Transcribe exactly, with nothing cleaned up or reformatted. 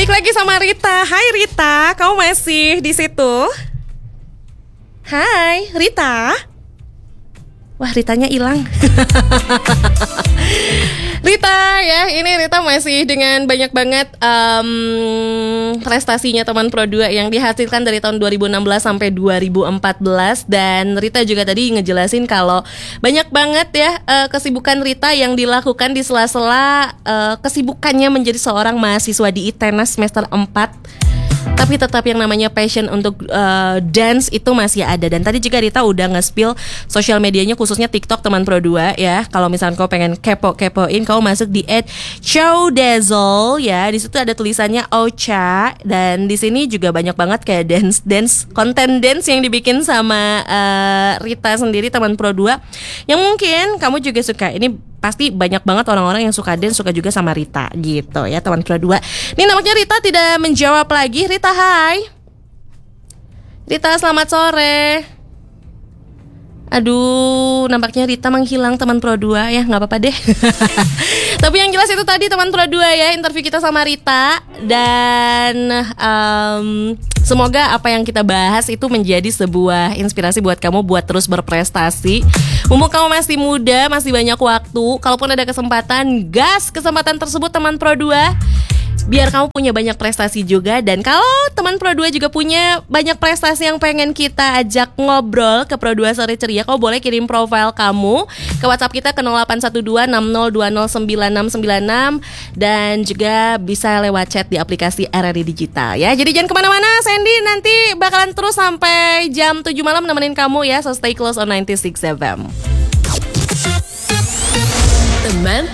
Balik lagi sama Rita. Hai Rita, kamu masih di situ? Hai Rita. Wah, Ritanya hilang. Rita ya, ini Rita masih dengan banyak banget um, prestasinya teman Pro dua yang dihasilkan dari tahun dua ribu enam belas sampai dua ribu empat belas. Dan Rita juga tadi ngejelasin kalau banyak banget ya uh, kesibukan Rita yang dilakukan di sela-sela uh, kesibukannya menjadi seorang mahasiswa di I T E N A S semester empat. Tapi tetap yang namanya passion untuk uh, dance itu masih ada. Dan tadi juga Rita udah nge-spill sosial medianya, khususnya TikTok teman Pro dua ya. Kalau misalnya kau pengen kepo-kepoin, kau masuk di et chowdazzle ya. Di situ ada tulisannya Ocha. Dan di sini juga banyak banget kayak dance-dance, konten dance yang dibikin sama uh, Rita sendiri teman Pro dua, yang mungkin kamu juga suka. Ini pasti banyak banget orang-orang yang suka dance, suka juga sama Rita gitu ya teman Pro dua. Ini nampaknya Rita tidak menjawab lagi. Rita, hai Rita, selamat sore. Aduh, nampaknya Rita menghilang teman Pro dua ya, gak apa-apa deh. Tapi yang jelas itu tadi teman Pro dua ya, interview kita sama Rita. Dan um, semoga apa yang kita bahas itu menjadi sebuah inspirasi buat kamu buat terus berprestasi. Mumpung kamu masih muda, masih banyak waktu. Kalaupun ada kesempatan, gas kesempatan tersebut teman Pro dua, biar kamu punya banyak prestasi juga. Dan kalau teman Pro dua juga punya banyak prestasi yang pengen kita ajak ngobrol ke Pro dua Sore Ceria, kau boleh kirim profil kamu ke WhatsApp kita ke nol delapan satu dua enam nol dua nol sembilan enam sembilan enam. Dan juga bisa lewat chat di aplikasi R R I Digital ya. Jadi jangan kemana-mana, Sandy nanti bakalan terus sampai jam tujuh malam nemenin kamu ya. So stay close on ninety-six F M. Teman